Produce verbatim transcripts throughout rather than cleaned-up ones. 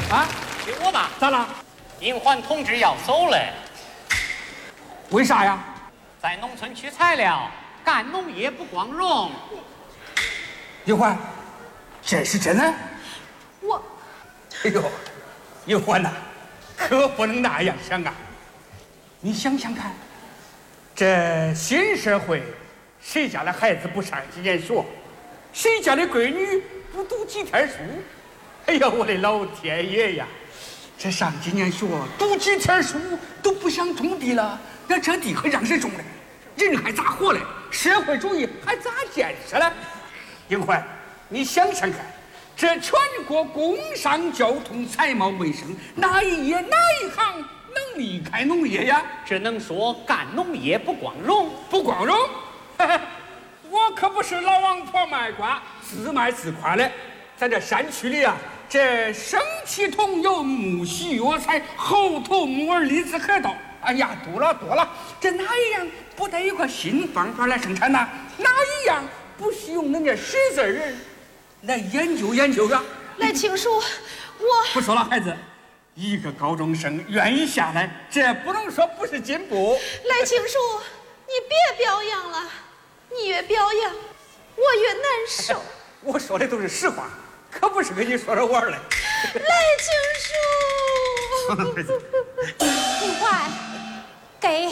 啊， 听我吧。 咋了？ 银环同志要走了。 为啥呀？ 在农村取材料，干农业不光荣。 银环，这是真的？ 我， 哎呦，银环呐，可不能那样想啊！你想想看，这新社会，谁家的孩子不上几年学？谁家的闺女不读几天书？哎呀，我的老天爷呀！这上几年学，读几天书都不想种地了，那这地还让谁种呢？人还咋活嘞？社会主义还咋建设嘞？银环，你想想看，这全国工商交通财贸卫生哪一业哪一行能离开农业呀？ 只能说干农业不光荣， 不光荣。我可不是老王婆卖瓜，自卖自夸的。在这山区里啊，这生气桐油、木樨药材、猴头木耳、荔枝核桃，哎呀，多了多了。这哪一样不得一个新方法来生产呢？哪一样不需用人家识字人来研究研究啊？ 来青叔，我不说了，孩子，一个高中生愿意下来，这不能说不是进步。 来青叔，你别表扬了，你越表扬，我越难受。 我说的都是实话，可不是跟你说着玩的。 来青叔， 银环，给。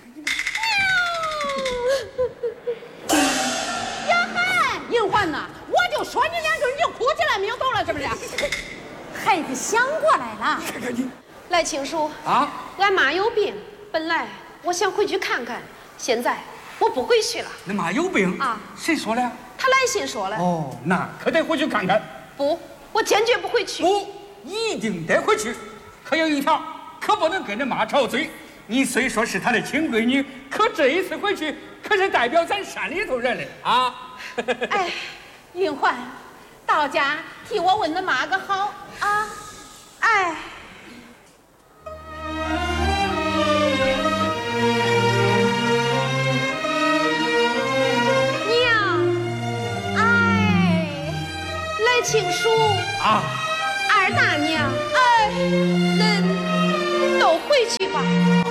呀嗨，银环呐，我就说你两句，你就哭起来没有走了，是不是？ 孩子想过来了。 看看你来青叔啊， 俺妈有病，本来我想回去看看，现在我不回去了。 你妈有病啊？ 谁说的？ 他来信说了。 哦，那可得回去看看。 不，我坚决不回去。 不，一定得回去。可有一条，可不能跟着妈吵嘴。你虽说是她的亲闺女，可这一次回去可是代表咱山里头人嘞啊！ 哎，银环，到家替我问恁妈个好啊！ 哎。青叔啊， 二大娘，哎，恁都回去吧。